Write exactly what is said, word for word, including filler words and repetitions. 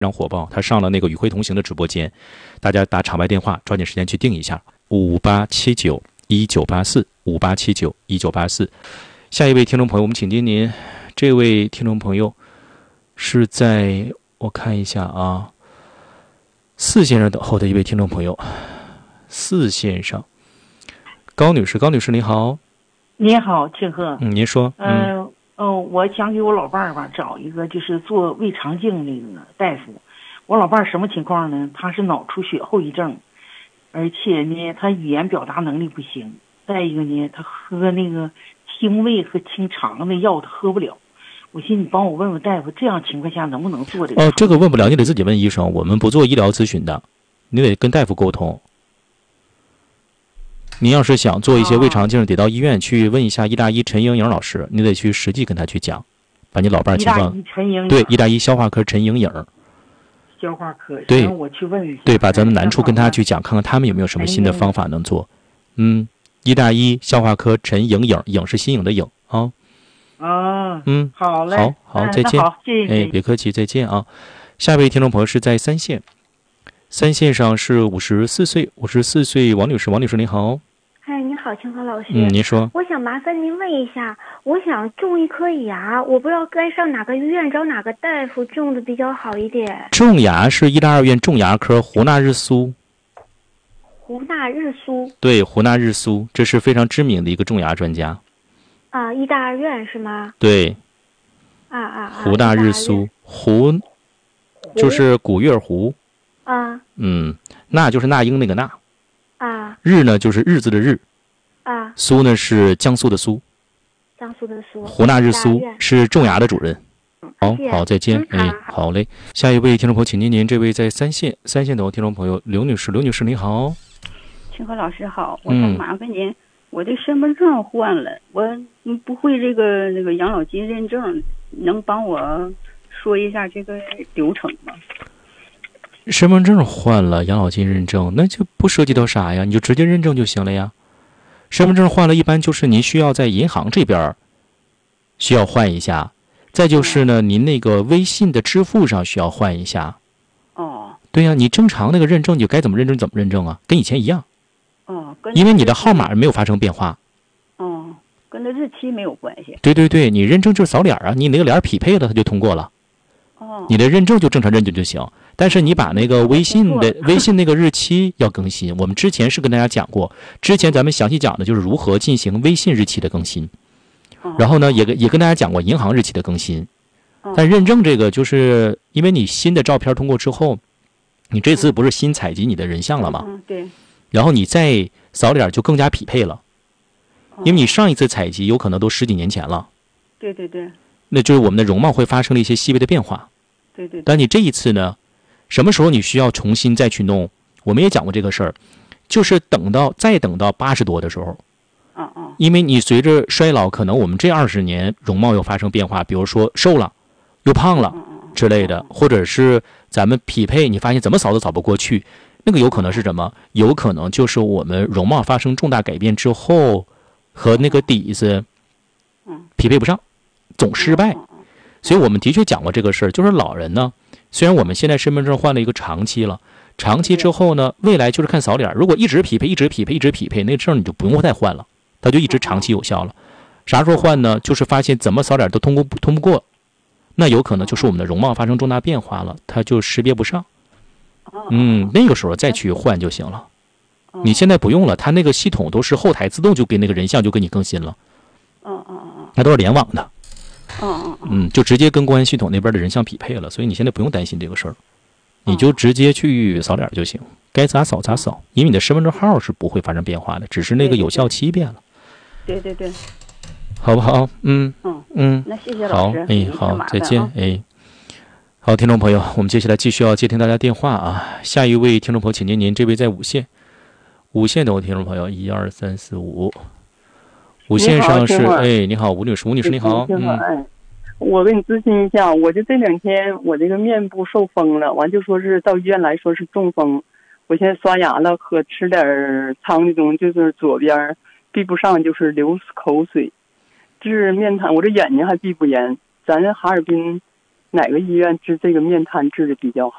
非常火爆，他上了那个与会同行的直播间，大家打场外电话，抓紧时间去订一下，五八七九一九八四，五八七九一九八四。下一位听众朋友，我们请听您，这位听众朋友是在我看一下啊，四线上等候的一位听众朋友，四线上，高女士，高女士您好。 您好，庆贺。 嗯，您说。 嗯。呃哦，我想给我老伴儿吧找一个就是做胃肠镜那个大夫。我老伴儿什么情况呢？他是脑出血后遗症，而且呢，他语言表达能力不行。再一个呢，他喝那个清胃和清肠的药他喝不了。我寻思你帮我问问大夫，这样情况下能不能做这个？ 哦，这个问不了，你得自己问医生，我们不做医疗咨询的，你得跟大夫沟通。你要是想做一些胃肠镜，得到医院去问一下医大医陈莹莹老师，你得去实际跟他去讲，把你老伴儿情况。 医陈莹莹。 对，医大医消化科陈莹莹。 消化科。 对， 我去问一下。 对，把咱们难处跟他去讲，看看他们有没有什么新的方法能做。嗯，医大医消化科陈莹莹，颖是新颖的颖啊。 哦。 嗯， 好嘞。 好好，再见。 好，谢谢。 哎，别客气，再见啊。下一位听众朋友是在三线，三线上是五十四岁，五十四岁王女士，王女士您好。 哎，你好，清河老师。 嗯，您说。 我想麻烦您问一下，我想种一颗牙，我不知道该上哪个医院找哪个大夫种的比较好一点。 种牙是医大二院种牙科胡纳日苏。 胡纳日苏。 对，胡纳日苏，这是非常知名的一个种牙专家。 啊，医大二院是吗？ 对。 啊啊啊！ 胡纳日苏，胡就是古月胡。 啊。 嗯，那就是那英那个那。 啊。 日呢就是日字的日。 啊。 苏呢是江苏的苏。 江苏的苏。 胡纳日苏是种牙的主任。好好，再见。 嗯、 哎，好嘞。下一位听众朋友，请您您这位在三线三线等候听众朋友刘女士，刘女士您好。 清河老师好，我想麻烦您，嗯、我的身份证换了，我不会这个那个养老金认证，能帮我说一下这个流程吗？ 身份证换了，养老金认证，那就不涉及到啥呀，你就直接认证就行了呀。身份证换了，一般就是您需要在银行这边需要换一下，再就是呢，您那个微信的支付上需要换一下。 哦。 对呀，你正常那个认证，你该怎么认证怎么认证啊，跟以前一样。 哦， 因为你的号码没有发生变化。 哦，跟那日期没有关系。 对对对，你认证就是扫脸啊，你那个脸匹配了，它就通过了。 哦。 你的认证就正常认证就行。但是你把那个微信的微信那个日期要更新，我们之前是跟大家讲过，之前咱们详细讲的就是如何进行微信日期的更新，然后呢也也跟大家讲过银行日期的更新。但认证这个就是因为你新的照片通过之后，你这次不是新采集你的人像了吗？ 嗯，对。 然后你再扫脸就更加匹配了，因为你上一次采集有可能都十几年前了。 对对对。 那就是我们的容貌会发生了一些细微的变化。 对对。 但你这一次呢？什么时候你需要重新再去弄？我们也讲过这个事儿，就是等到再等到八十多的时候， 嗯嗯， 因为你随着衰老，可能我们这二十年容貌又发生变化，比如说瘦了，又胖了之类的，或者是咱们匹配，你发现怎么扫都扫不过去，那个有可能是什么？有可能就是我们容貌发生重大改变之后，和那个底子匹配不上，总失败。所以我们的确讲过这个事儿，就是老人呢。虽然我们现在身份证换了一个长期了，长期之后呢，未来就是看扫脸，如果一直匹配，一直匹配，一直匹配，那证你就不用再换了，它就一直长期有效了。啥时候换呢？就是发现怎么扫脸都通过通不过，那有可能就是我们的容貌发生重大变化了，它就识别不上。嗯，那个时候再去换就行了。你现在不用了，它那个系统都是后台自动就给那个人像就给你更新了。 嗯嗯嗯， 那都是联网的。 嗯嗯嗯，就直接跟公安系统那边的人像匹配了，所以你现在不用担心这个事儿，你就直接去扫脸就行，该咋扫咋扫，因为你的身份证号是不会发生变化的，只是那个有效期变了。 对对对， 好不好？嗯嗯嗯， 那谢谢老师。 好，哎，好，再见，哎，好，听众朋友，我们接下来继续要接听大家电话啊。下一位听众朋友，请您，您这位在五线，五线的听众朋友，一二三四五。五线上是哎，你好，吴女士，吴女士你好， 嗯，我给你咨询一下，我就这两天我这个面部受风了，完就说是到医院来说是中风，我现在刷牙了和吃点汤的东西，就是左边闭不上，就是流口水，治面瘫，我这眼睛还闭不严，咱这哈尔滨哪个医院治这个面瘫治的比较好？